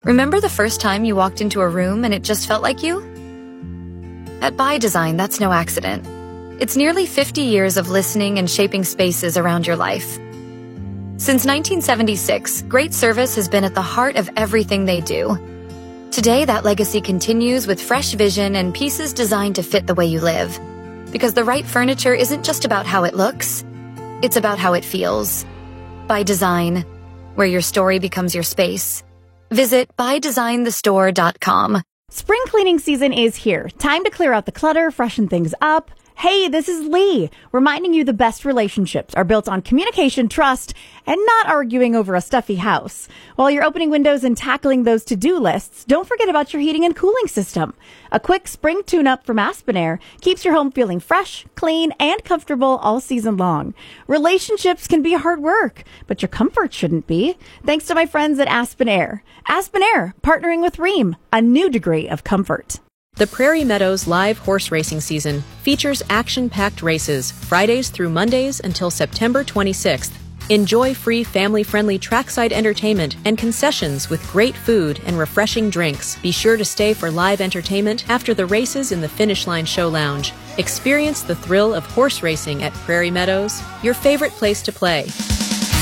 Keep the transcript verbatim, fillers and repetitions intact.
Remember the first time you walked into a room and it just felt like you? At By Design, that's no accident. It's nearly fifty years of listening and shaping spaces around your life. Since nineteen seventy-six, great service has been at the heart of everything they do. Today, that legacy continues with fresh vision and pieces designed to fit the way you live. Because the right furniture isn't just about how it looks, it's about how it feels. By Design, where your story becomes your space. Visit by design the store dot com. Spring cleaning season is here. Time to clear out the clutter, freshen things up. Hey, this is Lee, reminding you the best relationships are built on communication, trust, and not arguing over a stuffy house. While you're opening windows and tackling those to-do lists, don't forget about your heating and cooling system. A quick spring tune-up from Aspenair keeps your home feeling fresh, clean, and comfortable all season long. Relationships can be hard work, but your comfort shouldn't be. Thanks to my friends at Aspenair. Aspenair, partnering with Rheem, a new degree of comfort. The Prairie Meadows live horse racing season features action-packed races Fridays through Mondays until September twenty-sixth. Enjoy free family-friendly trackside entertainment and concessions with great food and refreshing drinks. Be sure to stay for live entertainment after the races in the Finish Line Show Lounge. Experience the thrill of horse racing at Prairie Meadows, your favorite place to play.